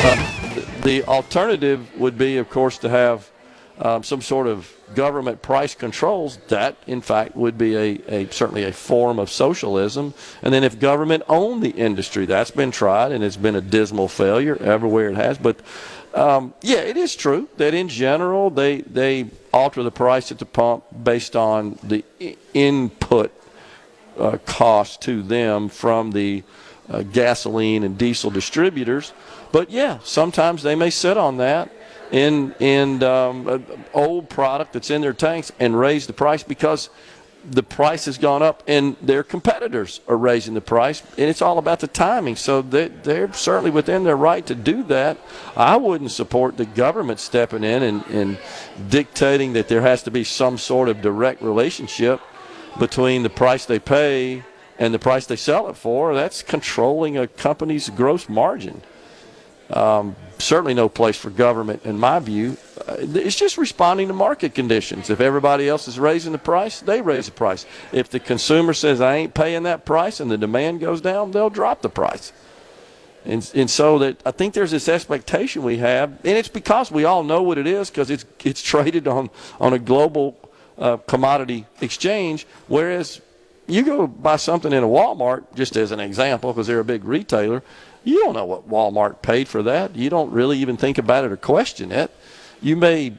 The alternative would be, of course, to have some sort of government price controls. That, in fact, would be certainly a form of socialism. And then if government owned the industry, that's been tried, and it's been a dismal failure everywhere it has. But, yeah, it is true that in general they alter the price at the pump based on the input cost to them from the gasoline and diesel distributors. But, yeah, sometimes they may sit on that in old product that's in their tanks and raise the price because the price has gone up and their competitors are raising the price, and it's all about the timing. So they're certainly within their right to do that. I wouldn't support the government stepping in and dictating that there has to be some sort of direct relationship between the price they pay and the price they sell it for. That's controlling a company's gross margin. Certainly no place for government, in my view. It's just responding to market conditions. If everybody else is raising the price, they raise the price. If the consumer says, I ain't paying that price, and the demand goes down, they'll drop the price. And so that I think there's this expectation we have, and it's because we all know what it is, because it's traded on a global commodity exchange, whereas you go buy something in a Walmart, just as an example, because they're a big retailer, you don't know what Walmart paid for that. You don't really even think about it or question it. You may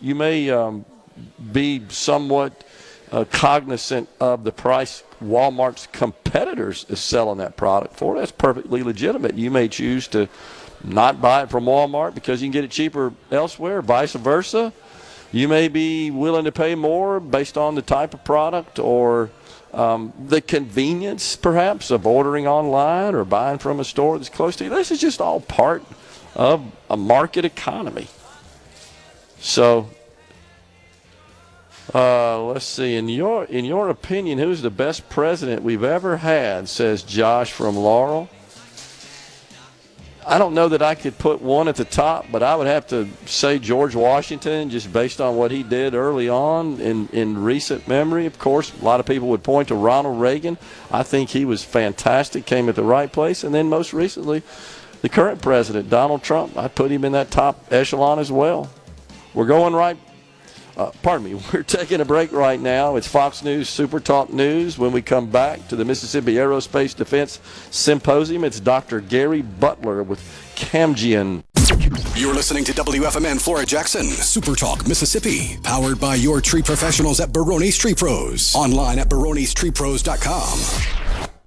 be somewhat cognizant of the price Walmart's competitors is selling that product for. That's perfectly legitimate. You may choose to not buy it from Walmart because you can get it cheaper elsewhere, vice versa. You may be willing to pay more based on the type of product or the convenience, perhaps, of ordering online or buying from a store that's close to you. This is just all part of a market economy. So, let's see. In your opinion, who's the best president we've ever had, says Josh from Laurel. I don't know that I could put one at the top, but I would have to say George Washington, just based on what he did early on in recent memory. Of course, a lot of people would point to Ronald Reagan. I think he was fantastic, came at the right place. And then most recently, the current president, Donald Trump. I'd put him in that top echelon as well. We're going right. We're taking a break right now. It's Fox News Super Talk News. When we come back to the Mississippi Aerospace Defense Symposium, it's Dr. Gary Butler with Camgian. You're listening to WFMN Flora Jackson, Super Talk Mississippi, powered by your tree professionals at Barone's Tree Pros. Online at baronestreepros.com.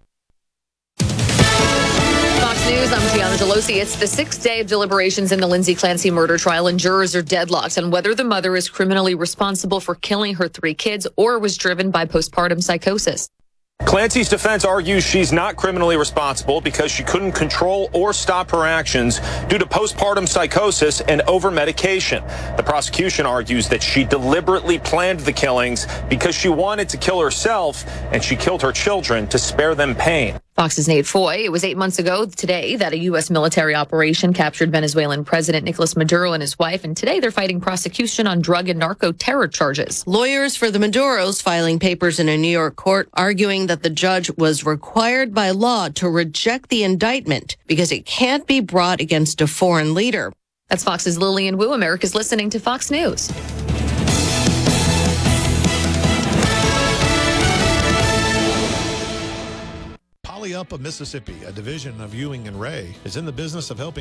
News, I'm Tiana Delosi. It's the 6th day of deliberations in the Lindsay Clancy murder trial, and jurors are deadlocked on whether the mother is criminally responsible for killing her 3 kids or was driven by postpartum psychosis. Clancy's defense argues she's not criminally responsible because she couldn't control or stop her actions due to postpartum psychosis and over-medication. The prosecution argues that she deliberately planned the killings because she wanted to kill herself, and she killed her children to spare them pain. Fox's Nate Foy. It was 8 months ago today that a U.S. military operation captured Venezuelan President Nicolas Maduro and his wife, and today they're fighting prosecution on drug and narco terror charges. Lawyers for the Maduros filing papers in a New York court arguing that the judge was required by law to reject the indictment because it can't be brought against a foreign leader. That's Fox's Lillian Wu. America's listening to Fox News. Poly Up of Mississippi, a division of Ewing and Ray, is in the business of helping